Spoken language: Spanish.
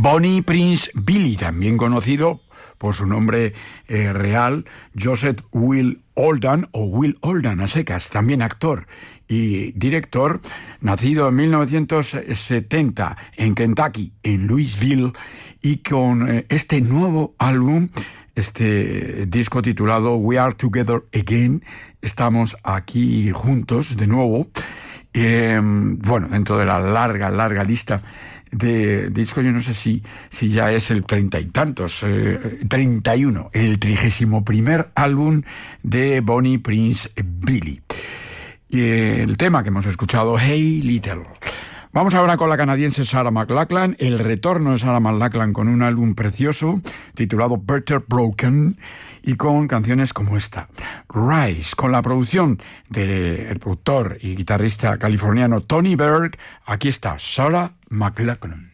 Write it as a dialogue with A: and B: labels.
A: Bonnie Prince Billy, también conocido por su nombre real, Joseph Will Oldham, o Will Oldham a secas, también actor y director, nacido en 1970 en Kentucky, en Louisville, y con este nuevo álbum, este disco titulado We Are Together Again, estamos aquí juntos de nuevo. Bueno, dentro de la larga lista de discos, yo no sé si ya es el 30 y tantos, 31, el 31º álbum de Bonnie Prince Billy. Y el tema que hemos escuchado, Hey Little. Vamos ahora con la canadiense Sarah McLachlan, el retorno de Sarah McLachlan con un álbum precioso titulado Better Broken, y con canciones como esta, Rise, con la producción del productor y guitarrista californiano Tony Berg. Aquí está Sarah McLachlan.